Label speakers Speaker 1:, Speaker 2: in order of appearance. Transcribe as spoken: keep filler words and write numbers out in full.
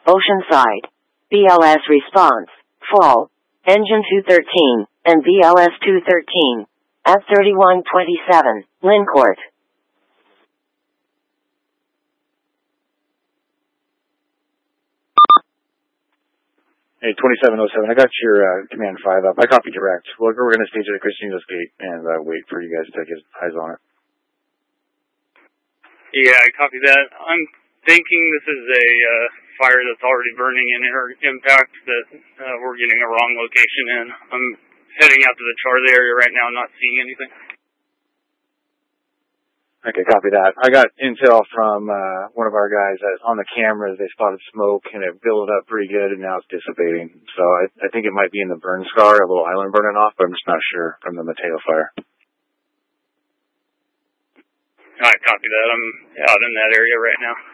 Speaker 1: Oceanside. B L S response, fall, engine two thirteen, and B L S two thirteen, at thirty-one twenty-seven, Lincourt.
Speaker 2: Hey, twenty-seven oh seven, I got your uh, command five up. I copy direct. We're, we're going to stage it at Christina's Gate and uh, wait for you guys to get eyes on it.
Speaker 3: Yeah, I copy that. I'm thinking this is a uh, fire that's already burning in her impact, that uh, we're getting a wrong location in. I'm heading out to the Charlie area right now, not seeing anything.
Speaker 2: Okay, copy that. I got intel from uh, one of our guys that on the cameras they spotted smoke and it built up pretty good and now it's dissipating. So I, I think it might be in the burn scar, a little island burning off, but I'm just not sure from the Mateo fire.
Speaker 3: Alright, copy that. I'm out in that area right now.